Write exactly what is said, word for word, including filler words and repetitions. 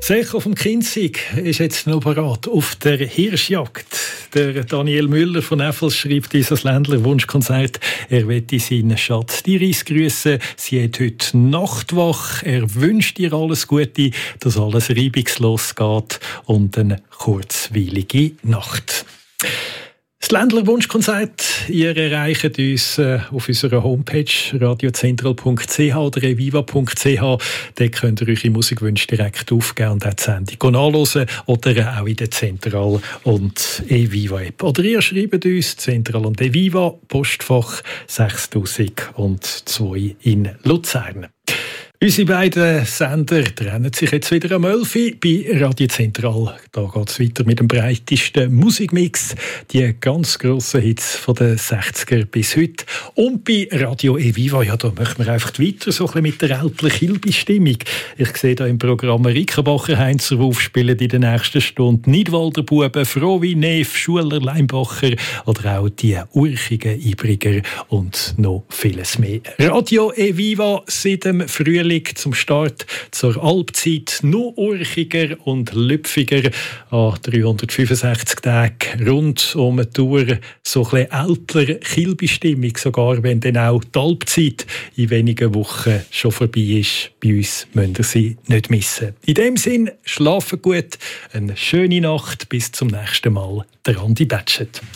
Sech auf dem Kinzig ist jetzt noch parat auf der Hirschjagd. Der Daniel Müller von Effels schreibt uns als Ländler Wunschkonzert. Er möchte seinen Schatz Iris grüßen. Sie hat heute Nachtwach. Er wünscht ihr alles Gute, dass alles reibungslos geht und eine kurzweilige Nacht. Das Ländler Wunschkonzert, ihr erreicht uns äh, auf unserer Homepage radiozentral punkt c h oder eviva punkt c h. Dort könnt ihr eure Musikwünsche direkt aufgeben und auch die Sendung anhören oder auch in der Zentral- und Eviva-App. Oder ihr schreibt uns Zentral und Eviva, Postfach sechstausendzwei in Luzern. Unsere beiden Sender trennen sich jetzt wieder am elf Uhr bei Radio Zentral. Da geht es weiter mit dem breitesten Musikmix. Die ganz grossen Hits von den sechziger bis heute. Und bei Radio Eviva, ja, da möchten wir einfach weiter so ein bisschen mit der Ältlich-Hilbi-Stimmung. Ich sehe da im Programm Rickenbacher, Heinzer Wulf spielen in der nächsten Stunde Nidwalder Buben, Frowi, Neff, Schuler, Leimbacher oder auch die urchigen Ibriger und noch vieles mehr. Radio Eviva seit dem Frühling zum Start zur Alpzeit noch urchiger und lüpfiger an dreihundertfünfundsechzig Tagen rund um eine Tour. So ein bisschen älter Kilby-Stimmung, sogar wenn dann auch die Alpzeit in wenigen Wochen schon vorbei ist. Bei uns müsst ihr sie nicht missen. In dem Sinn, schlafen gut, eine schöne Nacht, bis zum nächsten Mal. Der Andi Batschet.